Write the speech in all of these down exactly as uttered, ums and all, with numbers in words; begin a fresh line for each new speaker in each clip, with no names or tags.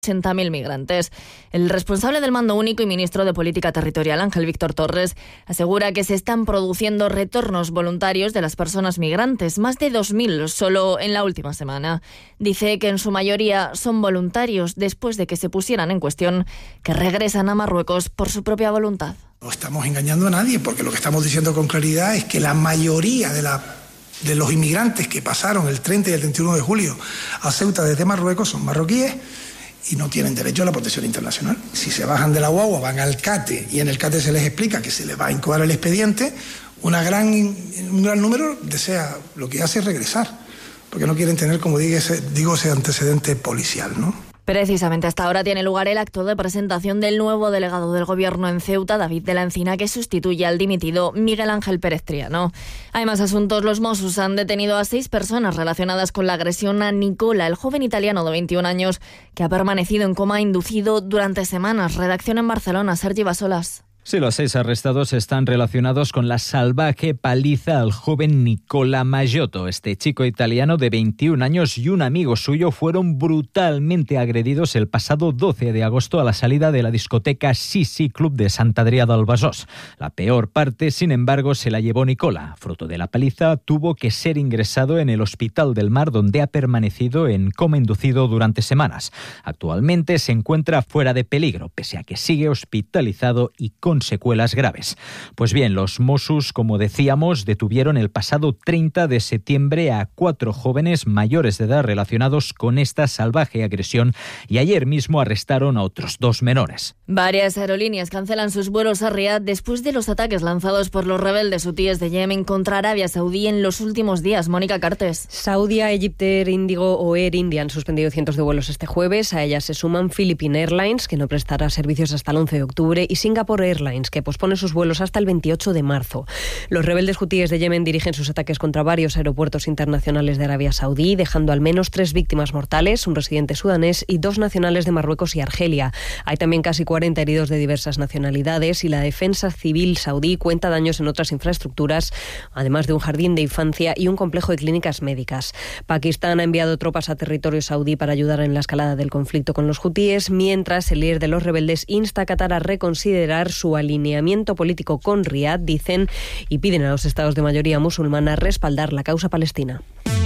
ochenta mil migrantes. El responsable del Mando Único y ministro de Política Territorial, Ángel Víctor Torres, asegura que se están produciendo retornos voluntarios de las personas migrantes, más de dos mil solo en la última semana. Dice que en su mayoría son voluntarios después de que se pusieran en cuestión que regresan a Marruecos por su propia voluntad.
No estamos engañando a nadie, porque lo que estamos diciendo con claridad es que la mayoría de la de los inmigrantes que pasaron el treinta y el treinta y uno de julio a Ceuta desde Marruecos son marroquíes y no tienen derecho a la protección internacional. Si se bajan de la guagua, van al CATE y en el CATE se les explica que se les va a incoar el expediente, una gran, un gran número desea, lo que hace es regresar, porque no quieren tener, como digo, ese, digo, ese antecedente policial, ¿no?
Precisamente hasta ahora tiene lugar el acto de presentación del nuevo delegado del Gobierno en Ceuta, David de la Encina, que sustituye al dimitido Miguel Ángel Pérez Triano. Hay más asuntos. Los Mossos han detenido a seis personas relacionadas con la agresión a Nicola, el joven italiano de veintiún años, que ha permanecido en coma inducido durante semanas. Redacción en Barcelona, Sergi Basolas.
Sí, los seis arrestados están relacionados con la salvaje paliza al joven Nicola Maggiotto. Este chico italiano de veintiún años y un amigo suyo fueron brutalmente agredidos el pasado doce de agosto a la salida de la discoteca Sisi Club de Sant Adrià del Besòs. La peor parte, sin embargo, se la llevó Nicola. Fruto de la paliza, tuvo que ser ingresado en el Hospital del Mar, donde ha permanecido en coma inducido durante semanas. Actualmente se encuentra fuera de peligro, pese a que sigue hospitalizado y con con secuelas graves. Pues bien, los Mossos, como decíamos, detuvieron el pasado treinta de septiembre a cuatro jóvenes mayores de edad relacionados con esta salvaje agresión y ayer mismo arrestaron a otros dos menores.
Varias aerolíneas cancelan sus vuelos a Riad después de los ataques lanzados por los rebeldes hutíes de Yemen contra Arabia Saudí en los últimos días. Mónica Cartes.
Saudia, Egyptair, Indigo o Air India han suspendido cientos de vuelos este jueves. A ellas se suman Philippine Airlines, que no prestará servicios hasta el once de octubre, y Singapore Airlines, que pospone sus vuelos hasta el veintiocho de marzo. Los rebeldes hutíes de Yemen dirigen sus ataques contra varios aeropuertos internacionales de Arabia Saudí, dejando al menos tres víctimas mortales, un residente sudanés y dos nacionales de Marruecos y Argelia. Hay también casi cuarenta heridos de diversas nacionalidades y la defensa civil saudí cuenta daños en otras infraestructuras, además de un jardín de infancia y un complejo de clínicas médicas. Pakistán ha enviado tropas a territorio saudí para ayudar en la escalada del conflicto con los hutíes, mientras el líder de los rebeldes insta a Qatar a reconsiderar su alineamiento político con Riad, dicen, y piden a los estados de mayoría musulmana respaldar la causa palestina.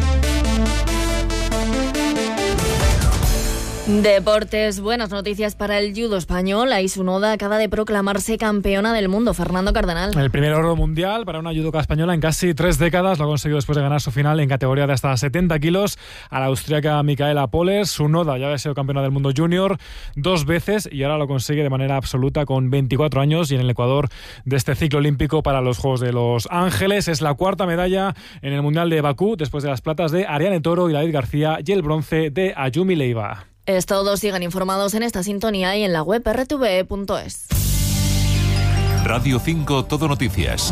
Deportes, buenas noticias para el judo español. Aisun Oda acaba de proclamarse campeona del mundo. Fernando Cardenal.
El primer oro mundial para una judoka española en casi tres décadas. Lo ha conseguido después de ganar su final en categoría de hasta setenta kilos a la austríaca Micaela Poles. Su Oda ya había sido campeona del mundo junior dos veces y ahora lo consigue de manera absoluta con veinticuatro años y en el Ecuador de este ciclo olímpico para los Juegos de Los Ángeles. Es la cuarta medalla en el Mundial de Bakú después de las platas de Ariane Toro y David García y el bronce de Ayumi Leiva.
Es todo, sigan informados en esta sintonía y en la web erre te ve punto es.
Radio cinco Todo Noticias.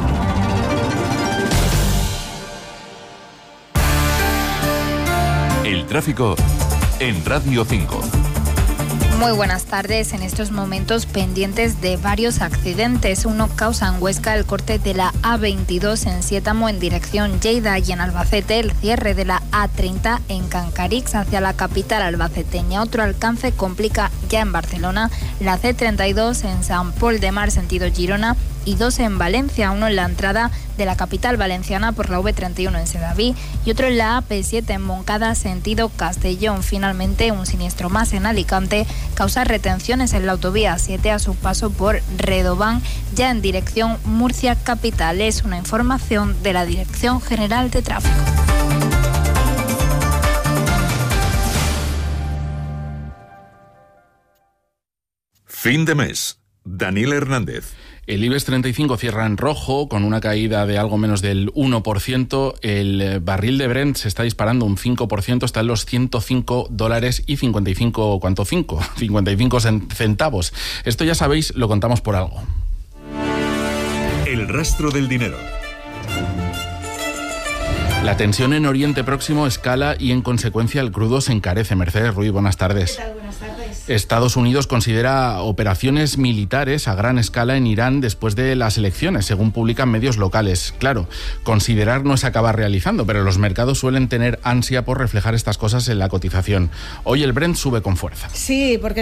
El tráfico en Radio cinco.
Muy buenas tardes. En estos momentos pendientes de varios accidentes. Uno causa en Huesca el corte de la A veintidós en Siétamo en dirección Lleida y en Albacete el cierre de la A treinta en Cancarix hacia la capital albaceteña. Otro alcance complica ya en Barcelona la C treinta y dos en Sant Pol de Mar sentido Girona y dos en Valencia, uno en la entrada de la capital valenciana por la V treinta y uno en Sedaví y otro en la A P siete en Moncada sentido Castellón. Finalmente, un siniestro más en Alicante causa retenciones en la autovía siete a su paso por Redován, ya en dirección Murcia capital. Es una información de la Dirección General de Tráfico.
Fin de mes. Daniel Hernández.
El IBEX treinta y cinco cierra en rojo con una caída de algo menos del uno por ciento. El barril de Brent se está disparando un cinco por ciento, está en los ciento cinco dólares y cincuenta y cinco, ¿cuánto? cinco, cincuenta y cinco centavos. Esto ya sabéis, lo contamos por algo.
El rastro del dinero.
La tensión en Oriente Próximo escala y en consecuencia el crudo se encarece. Mercedes Ruiz, buenas tardes.
¿Qué tal? Buenas tardes.
Estados Unidos considera operaciones militares a gran escala en Irán después de las elecciones, según publican medios locales. Claro, considerar no es acabar realizando, pero los mercados suelen tener ansia por reflejar estas cosas en la cotización. Hoy el Brent sube con fuerza.
Sí, porque